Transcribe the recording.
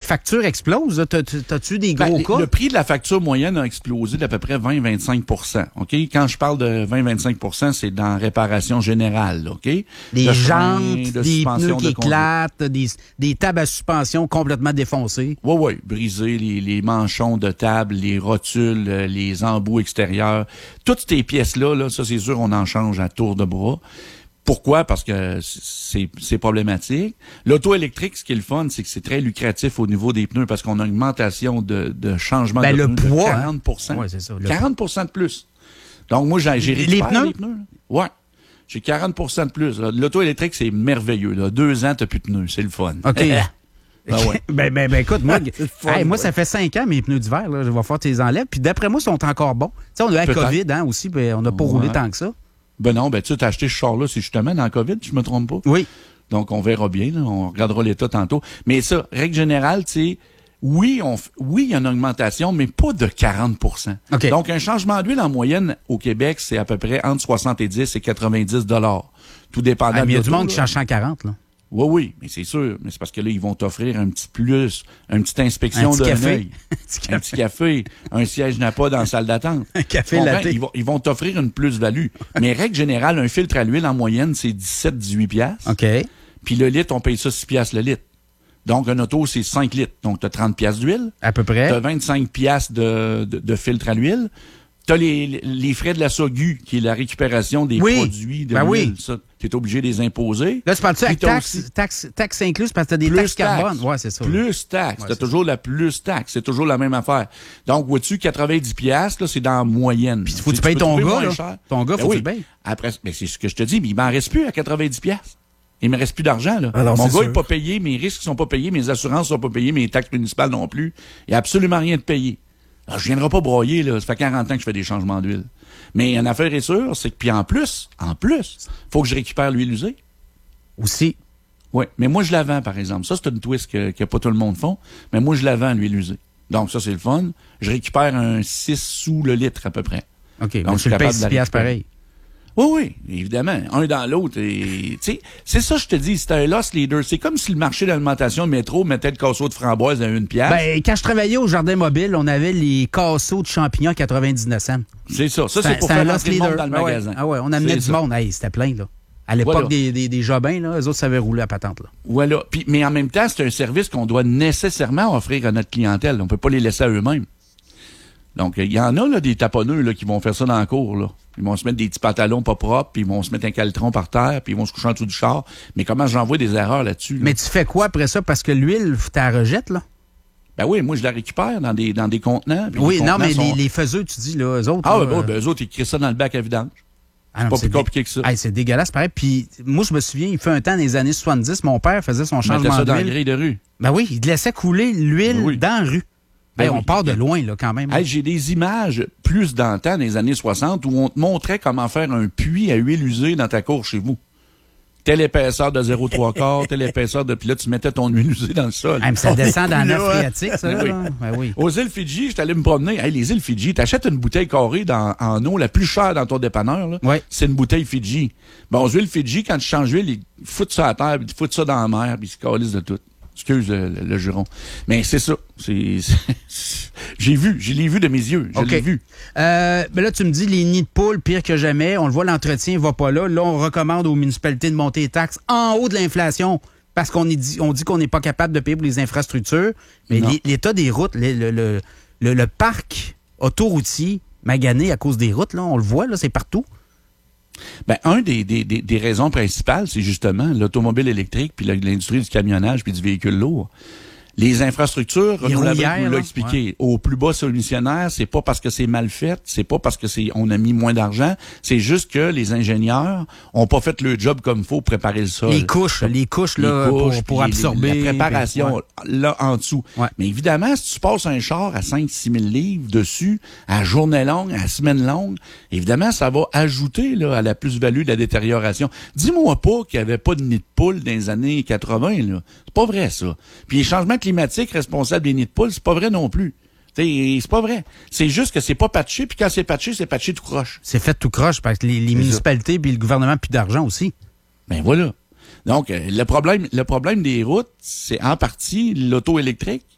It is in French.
factures explosent. T'as-tu des gros cas? Le prix de la facture moyenne a explosé d'à peu près 20-25%. OK? Quand je parle de 20-25%, c'est dans réparation générale. OK? Des jantes, des pneus qui éclatent, des tables à suspension complètement défoncées. Oui, brisées, les manchons de table, les rotules, les embouts extérieurs. Toutes ces pièces-là, là, ça, c'est sûr, on en change à tour de bras. Pourquoi? Parce que c'est problématique. L'auto électrique, ce qui est le fun, c'est que c'est très lucratif au niveau des pneus parce qu'on a une augmentation de changement de le pneus poids, de 40%. Ouais, c'est ça. 40% de plus. Donc, moi, j'ai récupéré les pneus. Ouais. J'ai 40% de plus. L'auto électrique, c'est merveilleux. Là. 2 ans, t'as plus de pneus. C'est le fun. OK. Ouais. ben, écoute, moi, ça fait 5 ans, mes pneus d'hiver, là, je vais faire tes enlèves. Puis d'après moi, ils sont encore bons. Tu sais, on a la COVID, aussi, puis on n'a pas roulé tant que ça. Ben non, tu t'as acheté ce char-là, c'est justement dans la COVID, je me trompe pas. Oui. Donc, on verra bien, là, on regardera l'état tantôt. Mais ça, règle générale, tu sais, oui, il y a une augmentation, mais pas de 40%. Okay. Donc, un changement d'huile en moyenne au Québec, c'est à peu près entre 70 et 90 $. Tout dépendant il y a du monde qui change 140, là. Oui, mais c'est sûr. Mais c'est parce que là, ils vont t'offrir un petit plus, une petite inspection d'un œil. Un petit café, un siège Napa dans la salle d'attente. Un café latte. Ils vont t'offrir une plus-value. Mais règle générale, un filtre à l'huile, en moyenne, c'est 17-18 piastres. OK. Puis le litre, on paye ça 6 piastres le litre. Donc, un auto, c'est 5 litres. Donc, tu as 30 piastres d'huile. À peu près. Tu as 25 piastres de filtre à l'huile. Tu as les frais de la SOGU, qui est la récupération des produits de l'huile. Ça, tu es obligé de les imposer. Là, tu parles-tu avec taxe incluse parce que tu as des taxes carbone? Oui, c'est ça. Plus taxe. Tu as toujours la plus taxe. C'est toujours la même affaire. Donc, vois-tu, 90 piastres, là, c'est dans la moyenne. Puis, faut que tu payes ton gars, là. Ton gars, faut que tu le payes. Après, c'est ce que je te dis, mais il m'en reste plus à 90 piastres. Il me reste plus d'argent, là. Alors, mon gars n'est pas payé, mes risques sont pas payés, mes assurances sont pas payées, mes taxes municipales non plus. Il n'y a absolument rien de payé. Alors, je viendrai pas broyer, là. Ça fait 40 ans que je fais des changements d'huile. Mais une affaire est sûre, c'est que, puis en plus, faut que je récupère l'huile usée. Aussi. Oui. Mais moi, je la vends, par exemple. Ça, c'est une twist que pas tout le monde font. Mais moi, je la vends, l'huile usée. Donc, ça, c'est le fun. Je récupère un 6 sous le litre, à peu près. OK. Donc, tu le payes 6 piastres pareil. Oui, évidemment. Un dans l'autre. C'est ça, je te dis, c'est un loss leader. C'est comme si le marché d'alimentation de métro mettait le casseau de framboise à 1 piastre. Ben, quand je travaillais au Jardin Mobile, on avait les casseaux de champignons à 99 cents. C'est ça. Ça, c'est pour faire rentrer le monde dans le magasin. Ah ouais, on amenait du monde. Hey, c'était plein, là. À l'époque des Jobins, là, eux autres savaient rouler à patente, là. Voilà. Puis, mais en même temps, c'est un service qu'on doit nécessairement offrir à notre clientèle. On peut pas les laisser à eux-mêmes. Donc, il y en a, là, des taponneux, là, qui vont faire ça dans la cour, là. Ils vont se mettre des petits pantalons pas propres, puis ils vont se mettre un caleçon par terre, puis ils vont se coucher en dessous du char. Mais comment j'envoie des erreurs là-dessus? Là? Mais tu fais quoi après ça? Parce que l'huile, tu la rejettes, là? Ben oui, moi, je la récupère dans des contenants. Oui, non, mais les faiseux, tu dis, là, eux autres. Ah, eux autres, ils créent ça dans le bac à vidange. Ah non, pas plus compliqué que ça. Hey, c'est dégueulasse, pareil. Puis, moi, je me souviens, il fait un temps, dans les années 70, mon père faisait son changement ça d'huile. dans la grille de rue. Ben oui, il laissait couler l'huile dans la rue. On part de loin, là, quand même. Hey, j'ai des images plus dans le temps, dans les années 60, où on te montrait comment faire un puits à huile usée dans ta cour chez vous. Telle épaisseur de 0,3 telle épaisseur de... Puis là, tu mettais ton huile usée dans le sol. Mais ça descend dans la nappe phréatique, ça. Ben oui. Aux îles Fidji, j'étais allé me promener. Hey, les îles Fidji, t'achètes une bouteille carrée en eau, la plus chère dans ton dépanneur, là. Ouais. C'est une bouteille Fidji. Bon, aux îles Fidji, quand tu changes d'huile, ils foutent ça à terre, puis ils foutent ça dans la mer, puis ils se calissent de tout. Excuse le juron. Mais c'est ça. Je l'ai vu de mes yeux. Je l'ai vu. Mais là, tu me dis, les nids de poules, pire que jamais. On le voit, l'entretien ne va pas là. Là, on recommande aux municipalités de monter les taxes en haut de l'inflation parce qu'on dit qu'on n'est pas capable de payer pour les infrastructures. Mais l'état des routes, le parc autoroutier magané à cause des routes, là, on le voit, là, c'est partout. Ben, un des raisons principales, c'est justement l'automobile électrique, puis l'industrie du camionnage, puis du véhicule lourd. Les infrastructures, on l'a expliqué, ouais. Au plus bas soumissionnaire, c'est pas parce que c'est mal fait, c'est pas parce que on a mis moins d'argent, c'est juste que les ingénieurs ont pas fait le job comme il faut pour préparer le sol. Les couches là, pour absorber. La préparation, là, en dessous. Ouais. Mais évidemment, si tu passes un char à 5-6 000 livres dessus, à journée longue, à semaine longue, évidemment, ça va ajouter, là, à la plus-value de la détérioration. Dis-moi pas qu'il y avait pas de nid de poule dans les années 80, là. C'est pas vrai, ça. Puis les changements climatiques responsables des nids de poules, c'est pas vrai non plus. C'est pas vrai. C'est juste que c'est pas patché, puis quand c'est patché tout croche. C'est fait tout croche parce que les municipalités puis le gouvernement plus d'argent aussi. Ben voilà. Donc, le problème des routes, c'est en partie l'auto électrique,